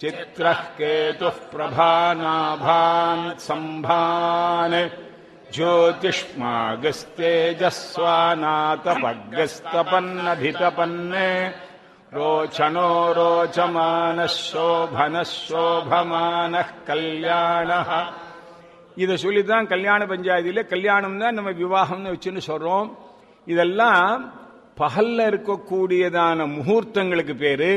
சித்ரஹ் கேதுஃ பிரபாநாபான் சம்பான் ஜோதிஷ்மாகஸ்தேஜஸ்வாநாதபகஸ்தபன்னபிதபன்னே ரோச்சனோ ரோச்சமானः சோபனः சோபமானः கல்யாணः. இதை சொல்லித்தான் கல்யாண பஞ்சாயத்தில கல்யாணம் தான் நம்ம விவாகம்னு வச்சுன்னு சொல்றோம். இதெல்லாம் பகல்ல இருக்கக்கூடியதான முகூர்த்தங்களுக்கு பேரு,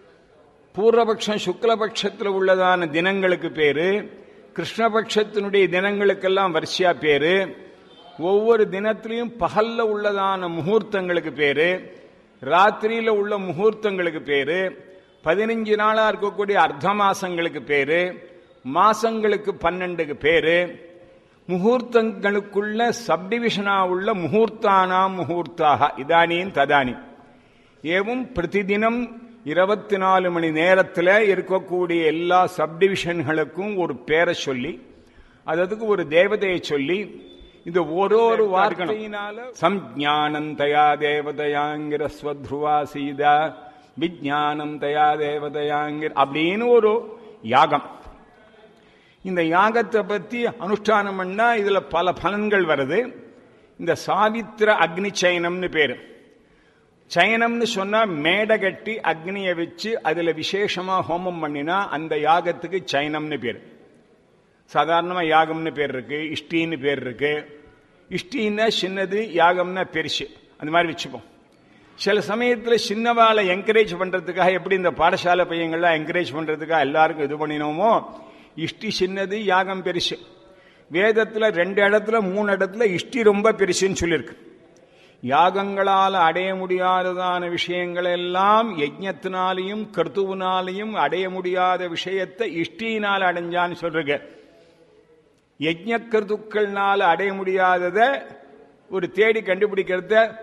பூர்வபக்ஷம் சுக்லபக்ஷத்தில் உள்ளதான தினங்களுக்கு பேரு, கிருஷ்ணபக்ஷத்தினுடைய தினங்களுக்கெல்லாம் வரிசையா பேரு. ஒவ்வொரு தினத்திலையும் பகல்ல உள்ளதான முகூர்த்தங்களுக்கு பேரு, ராத்திரியில உள்ள முகூர்த்தங்களுக்கு பேரு, 15 நாளா இருக்கக்கூடிய அர்த்த மாசங்களுக்கு பேரு, மாசங்களுக்கு 12க்கு பேரு, முகூர்த்தங்களுக்குள்ள சப்டிவிஷனா உள்ள முகூர்த்தானாம் முகூர்த்தாக இதானியும் ததானி ஏவும் பிரதிதினம் 24 மணி நேரத்தில் இருக்கக்கூடிய எல்லா சப்டிவிஷன்களுக்கும் ஒரு பேரை சொல்லி அதுக்கு ஒரு தேவதையை சொல்லி இந்த ஒரு வார்த்தையினால சம்ஞானம் தயா தேவதையாங்கிற ஸ்வத்ருவாசீதா விஜானம் தயா தேவதையாங்கிற அப்படின்னு ஒரு யாகம். இந்த யாகத்தை பத்தி அனுஷ்டானம் பண்ணா இதுல பல பலன்கள் வருது. இந்த சாவித்திர அக்னி சயனம்னு பேரு. சயனம்னு சொன்னா மேடை கட்டி அக்னியை வச்சு அதுல விசேஷமா ஹோமம் பண்ணினா அந்த யாகத்துக்கு சயனம்னு பேரு. சாதாரணமா யாகம்னு பேர் இருக்கு, இஷ்டின்னு பேர் இருக்கு. இஷ்டின்னா சின்னது, யாகம்னா பெருசு, அந்த மாதிரி வச்சுப்போம். சில சமயத்தில் சின்னவாளை என்கரேஜ் பண்றதுக்காக எப்படி இந்த பாடசாலை பையங்கள்லாம் என்கரேஜ் பண்றதுக்காக எல்லாருக்கும் இது பண்ணினோமோ, இஷ்டி சின்னது, யாகம் பெருசு. வேதத்துல 2 இடத்துல 3 இடத்துல இஷ்டி ரொம்ப பெருசுன்னு சொல்லியிருக்கு. யாகங்களால் அடைய முடியாததான விஷயங்கள் எல்லாம் யஜ்ஞத்தினாலையும் கர்த்துவினாலையும் அடைய முடியாத விஷயத்தை இஷ்டியினால் அடைஞ்சான்னு சொல்றீங்க. யஜ்ஞ கர்த்துக்கள்னால அடைய முடியாததை ஒரு தேடி கண்டுபிடிக்கிறத